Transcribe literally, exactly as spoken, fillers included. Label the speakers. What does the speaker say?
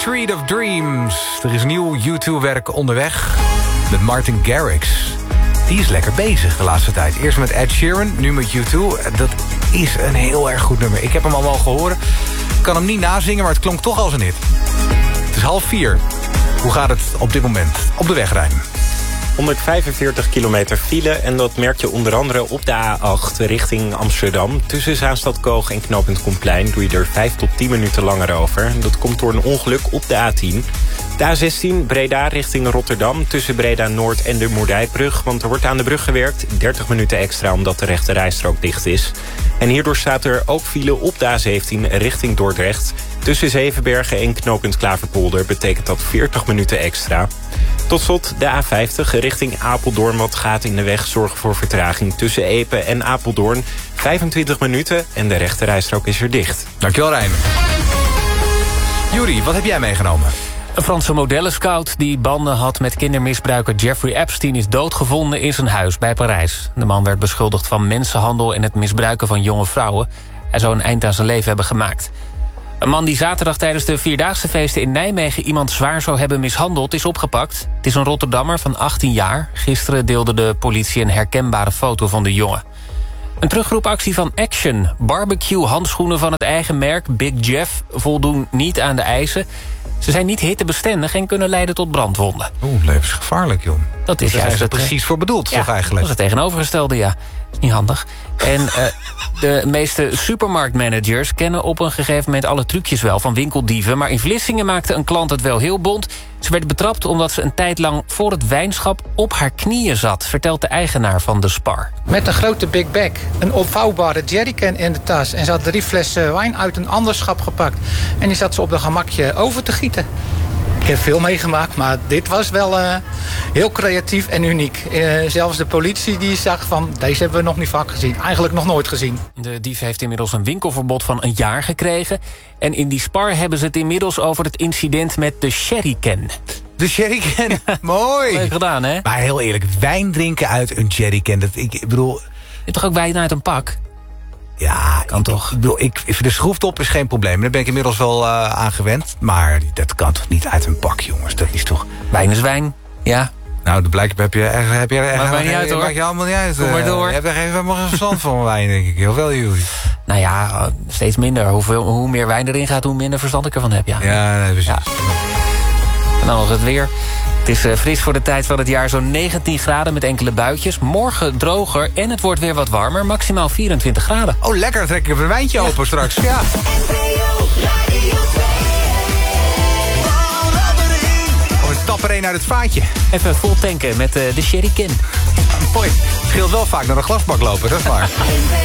Speaker 1: Street of Dreams. Er is nieuw U twee werk onderweg met Martin Garrix. Die is lekker bezig de laatste tijd. Eerst met Ed Sheeran, nu met U twee. Dat is een heel erg goed nummer. Ik heb hem al wel gehoord. Ik kan hem niet nazingen, maar het klonk toch als een hit. Het is half vier. Hoe gaat het op dit moment op de weg, Rijn?
Speaker 2: honderdvijfenveertig kilometer file en dat merk je onder andere op de A acht richting Amsterdam. Tussen Zaanstad-Koog en knooppunt Koenplein doe je er vijf tot tien minuten langer over. Dat komt door een ongeluk op de A tien. De A zestien Breda richting Rotterdam tussen Breda Noord en de Moerdijkbrug. Want er wordt aan de brug gewerkt, dertig minuten extra omdat de rechte rijstrook dicht is. En hierdoor staat er ook file op de A zeventien richting Dordrecht. Tussen Zevenbergen en knooppunt Klaverpolder betekent dat veertig minuten extra. Tot slot de A vijftig richting Apeldoorn. Wat gaat in de weg zorgen voor vertraging tussen Epe en Apeldoorn. vijfentwintig minuten en de rechte rijstrook is er dicht.
Speaker 1: Dankjewel, Rijn. Juri, wat heb jij meegenomen?
Speaker 3: Een Franse modellenscout die banden had met kindermisbruiker Jeffrey Epstein is doodgevonden in zijn huis bij Parijs. De man werd beschuldigd van mensenhandel en het misbruiken van jonge vrouwen. Hij zou een eind aan zijn leven hebben gemaakt. Een man die zaterdag tijdens de Vierdaagse feesten in Nijmegen iemand zwaar zou hebben mishandeld is opgepakt. Het is een Rotterdammer van achttien jaar. Gisteren deelde de politie een herkenbare foto van de jongen. Een terugroepactie van Action. Barbecue-handschoenen van het eigen merk Big Jeff voldoen niet aan de eisen. Ze zijn niet hittebestendig en kunnen leiden tot brandwonden.
Speaker 1: Oeh, levensgevaarlijk, joh.
Speaker 3: Dat is
Speaker 1: Daar
Speaker 3: juist
Speaker 1: zijn ze
Speaker 3: het,
Speaker 1: precies voor bedoeld,
Speaker 3: ja,
Speaker 1: toch eigenlijk?
Speaker 3: dat is het tegenovergestelde, ja. Is niet handig. En uh, de meeste supermarktmanagers kennen op een gegeven moment alle trucjes wel van winkeldieven. Maar in Vlissingen maakte een klant het wel heel bont. Ze werd betrapt omdat ze een tijd lang voor het wijnschap op haar knieën zat, vertelt de eigenaar van de Spar.
Speaker 4: Met een grote big bag, een opvouwbare jerrycan in de tas. En ze had drie flessen wijn uit een ander schap gepakt. En die zat ze op een gemakje over te gieten. Ik heb veel meegemaakt, maar dit was wel uh, heel creatief en uniek. Uh, zelfs de politie die zag van, deze hebben we nog niet vaak gezien. Eigenlijk nog nooit gezien.
Speaker 3: De dief heeft inmiddels een winkelverbod van een jaar gekregen. En in die Spar hebben ze het inmiddels over het incident met de sherrycan.
Speaker 1: De sherrycan, mooi.
Speaker 3: Leuk gedaan, hè?
Speaker 1: Maar heel eerlijk, wijn drinken uit een sherrycan, dat ik, ik bedoel...
Speaker 3: Je hebt toch ook wijn uit een pak?
Speaker 1: Ja,
Speaker 3: kan
Speaker 1: ik,
Speaker 3: toch?
Speaker 1: Ik bedoel, ik, de schroeftop is geen probleem. Daar ben ik inmiddels wel uh, aan gewend. Maar dat kan toch niet uit een pak, jongens? Dat is toch...
Speaker 3: Wijn is wijn, ja.
Speaker 1: Nou, blijkbaar heb je... Heb je
Speaker 3: maakt mij niet uit, hoor.
Speaker 1: Maakt je allemaal niet uit.
Speaker 3: Kom maar door.
Speaker 1: Je hebt er helemaal geen verstand van wijn, denk ik. Heel veel, jullie.
Speaker 3: Nou ja, steeds minder. Hoeveel, hoe meer wijn erin gaat, hoe minder verstand ik ervan heb, ja.
Speaker 1: Ja, nee, precies. Ja.
Speaker 3: En dan nog het weer. Het is uh, fris voor de tijd van het jaar, zo'n negentien graden met enkele buitjes. Morgen droger en het wordt weer wat warmer, maximaal vierentwintig graden.
Speaker 1: Oh, lekker, trek ik even een wijntje ja. open straks. Ja. Oh, een tapper een uit het vaatje.
Speaker 3: Even vol tanken met uh, de sherrycan.
Speaker 1: Mooi. Het scheelt wel vaak naar de glasbak lopen, dat is waar.